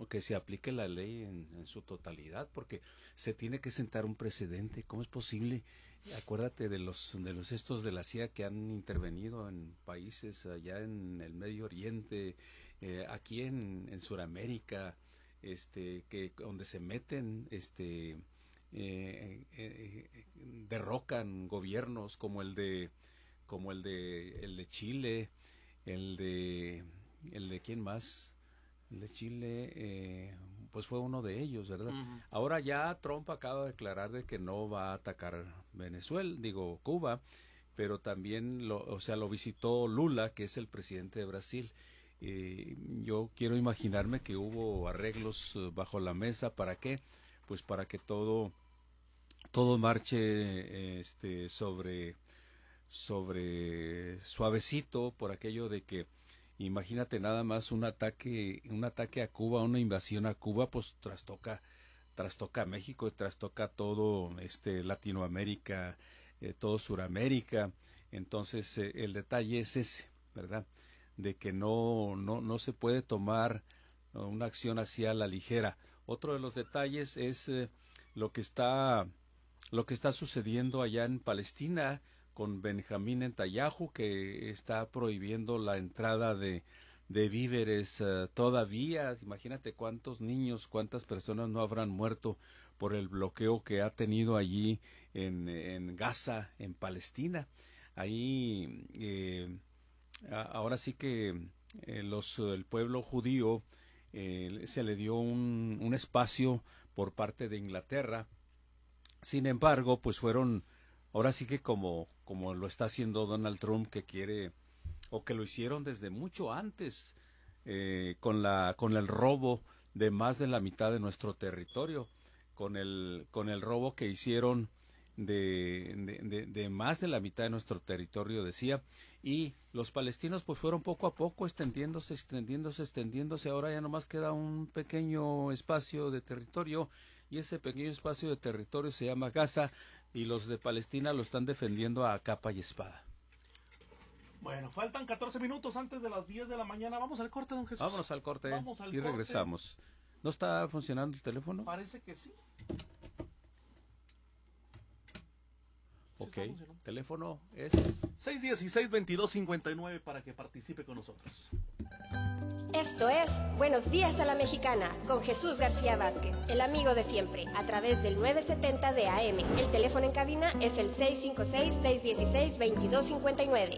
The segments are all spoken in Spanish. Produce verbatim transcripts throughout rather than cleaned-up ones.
no que se aplique la ley en, en su totalidad, porque se tiene que sentar un precedente. ¿Cómo es posible? Acuérdate de los de los estos de la C I A que han intervenido en países allá en el Medio Oriente, eh, aquí en, en Sudamérica, este, que donde se meten, este, eh, eh, eh, derrocan gobiernos como el de como el de el de Chile, el de el de quién más, el de Chile, eh, pues fue uno de ellos, ¿verdad? Uh-huh. Ahora ya Trump acaba de declarar de que no va a atacar Venezuela, digo Cuba, pero también lo, o sea, lo visitó Lula, que es el presidente de Brasil. Eh, yo quiero imaginarme que hubo arreglos bajo la mesa. ¿Para qué? Pues para que todo todo marche este sobre sobre suavecito, por aquello de que imagínate nada más un ataque un ataque a Cuba, una invasión a Cuba, pues trastoca trastoca a México, trastoca todo este Latinoamérica, eh, todo Suramérica. Entonces eh, el detalle es ese, ¿verdad? De que no no no se puede tomar una acción así a la ligera. Otro de los detalles es eh, lo que está lo que está sucediendo allá en Palestina con Benjamín Netanyahu, que está prohibiendo la entrada de, de víveres uh, todavía. Imagínate cuántos niños, cuántas personas no habrán muerto por el bloqueo que ha tenido allí en, en Gaza, en Palestina. Ahí, eh, ahora sí que eh, los, el pueblo judío eh, se le dio un, un espacio por parte de Inglaterra. Sin embargo, pues fueron, ahora sí que como, como lo está haciendo Donald Trump, que quiere, o que lo hicieron desde mucho antes, eh, con la, con el robo de más de la mitad de nuestro territorio, con el, con el robo que hicieron de, de, de, de más de la mitad de nuestro territorio, decía, y los palestinos pues fueron poco a poco extendiéndose, extendiéndose, extendiéndose. Ahora ya nomás queda un pequeño espacio de territorio, y ese pequeño espacio de territorio se llama Gaza, y los de Palestina lo están defendiendo a capa y espada. Bueno, faltan catorce minutos antes de las diez de la mañana. Vamos al corte, don Jesús. Vámonos al corte Vamos al y corte. Regresamos. ¿No está funcionando el teléfono? Parece que sí. Ok, sí, teléfono es seis uno seis, veintidós cincuenta y nueve para que participe con nosotros. Esto es Buenos Días a la Mexicana con Jesús García Vázquez, el amigo de siempre, a través del nueve setenta de A M. El teléfono en cabina es el seis cinco seis, seis uno seis, veintidós cincuenta y nueve.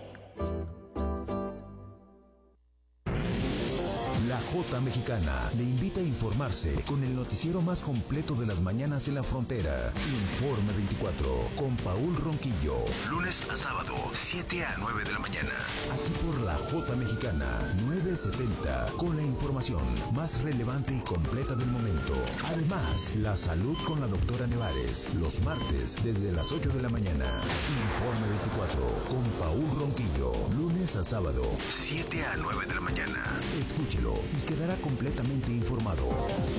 La Jota Mexicana le invita a informarse con el noticiero más completo de las mañanas en la frontera. Informe veinticuatro con Paul Ronquillo. Lunes a sábado, siete a nueve de la mañana. Aquí por la Jota Mexicana, nueve setenta, con la información más relevante y completa del momento. Además, la salud con la doctora Nevares, los martes desde las ocho de la mañana. Informe veinticuatro con Paul Ronquillo. Lunes a sábado, siete a nueve de la mañana. Escúchelo y quedará completamente informado.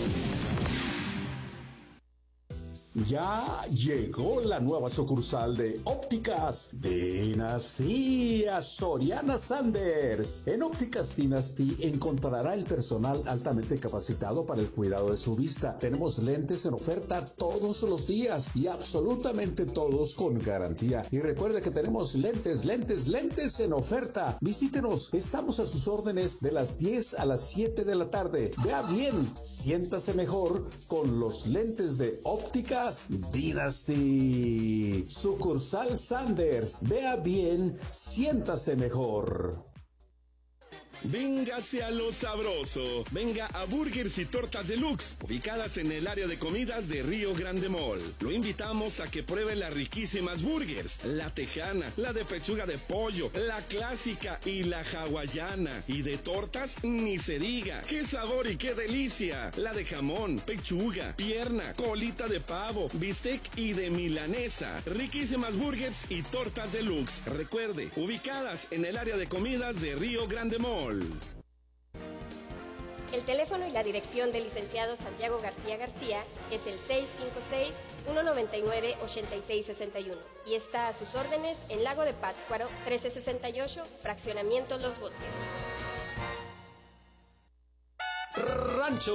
Ya llegó la nueva sucursal de Ópticas Dinastía Soriana Sanders. En Ópticas Dynasty encontrará el personal altamente capacitado para el cuidado de su vista. Tenemos lentes en oferta todos los días y absolutamente todos con garantía. Y recuerde que tenemos lentes, lentes, lentes en oferta. Visítenos, estamos a sus órdenes de las diez a las siete de la tarde. Vea bien, siéntase mejor con los lentes de Ópticas Dynasty. Sucursal Sanders. Vea bien, siéntase mejor. Véngase a lo sabroso. Venga a Burgers y Tortas Deluxe, ubicadas en el área de comidas de Río Grande Mall. Lo invitamos a que pruebe las riquísimas burgers, la tejana, la de pechuga de pollo, la clásica y la hawaiana. Y de tortas, ni se diga. ¡Qué sabor y qué delicia! La de jamón, pechuga, pierna, colita de pavo, bistec y de milanesa. Riquísimas burgers y Tortas Deluxe. Recuerde, ubicadas en el área de comidas de Río Grande Mall. El teléfono y la dirección del licenciado Santiago García García es el seis cinco seis, uno nueve nueve, ocho seis seis uno y está a sus órdenes en Lago de Pátzcuaro, trece sesenta y ocho, Fraccionamiento Los Bosques. Rancho